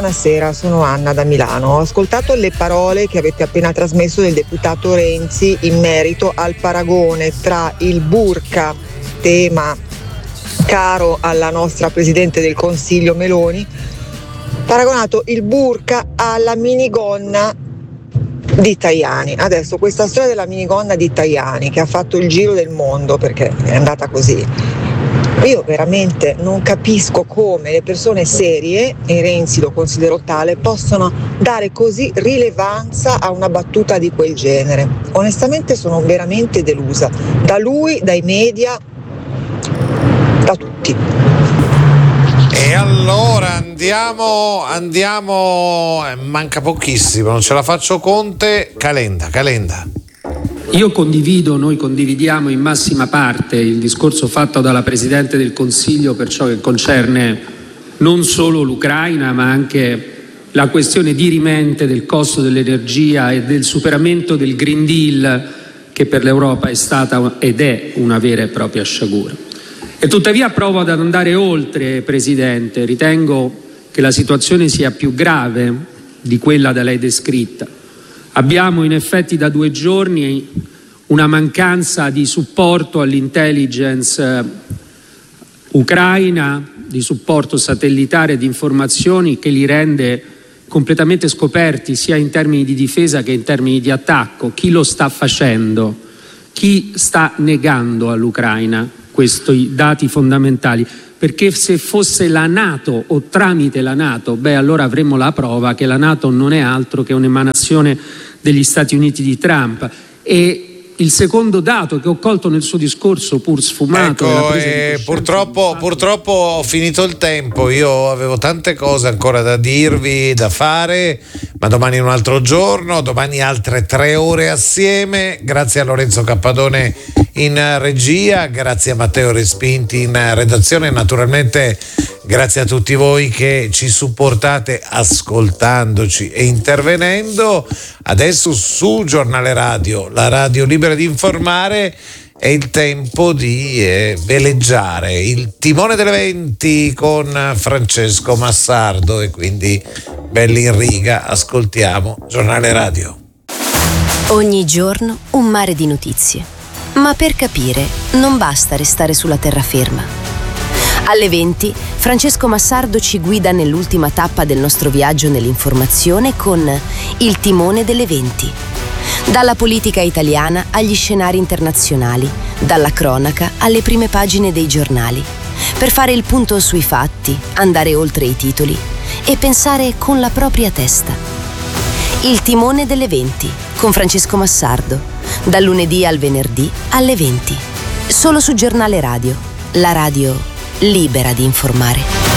buonasera, sono Anna da Milano. Ho ascoltato le parole che avete appena trasmesso del deputato Renzi in merito al paragone tra il burka, tema caro alla nostra Presidente del Consiglio Meloni, paragonato il burka alla minigonna di Tajani. Adesso questa storia della minigonna di Tajani che ha fatto il giro del mondo perché è andata così, io veramente non capisco come le persone serie, e Renzi lo considero tale, possono dare così rilevanza a una battuta di quel genere. Onestamente sono veramente delusa da lui, dai media, da tutti. E allora andiamo, manca pochissimo, non ce la faccio. Conte, Calenda. Noi condividiamo in massima parte il discorso fatto dalla Presidente del Consiglio per ciò che concerne non solo l'Ucraina, ma anche la questione dirimente del costo dell'energia e del superamento del Green Deal, che per l'Europa è stata ed è una vera e propria sciagura. E tuttavia provo ad andare oltre, Presidente. Ritengo che la situazione sia più grave di quella da lei descritta. Abbiamo in effetti da 2 giorni una mancanza di supporto all'intelligence ucraina, di supporto satellitare di informazioni che li rende completamente scoperti sia in termini di difesa che in termini di attacco. Chi lo sta facendo? Chi sta negando all'Ucraina questi dati fondamentali? Perché se fosse la NATO o tramite la NATO, allora avremmo la prova che la NATO non è altro che un'emanazione degli Stati Uniti di Trump. E il secondo dato che ho colto nel suo discorso, pur sfumato, purtroppo ho finito il tempo. Io avevo tante cose ancora da dirvi, da fare, ma domani è un altro giorno, domani altre 3 ore assieme. Grazie a Lorenzo Cappadone in regia, grazie a Matteo Respinti in redazione, naturalmente grazie a tutti voi che ci supportate ascoltandoci e intervenendo. Adesso su Giornale Radio, la radio libera di informare, è il tempo di veleggiare il timone delle 20 con Francesco Massardo, e quindi belli in riga, ascoltiamo Giornale Radio. Ogni giorno un mare di notizie, ma per capire non basta restare sulla terraferma. Alle 20 Francesco Massardo ci guida nell'ultima tappa del nostro viaggio nell'informazione con il timone delle 20. Dalla politica italiana agli scenari internazionali, dalla cronaca alle prime pagine dei giornali, per fare il punto sui fatti, andare oltre i titoli e pensare con la propria testa. Il timone delle 20 con Francesco Massardo, dal lunedì al venerdì alle 20. Solo su Giornale Radio, la radio libera di informare.